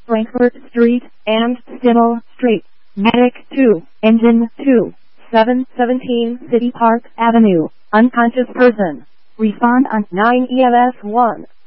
Frankfurt Street and Stibble Street. Medic 2, Engine 2, 717 City Park Avenue. Unconscious person. Respond on 9 EMS 1.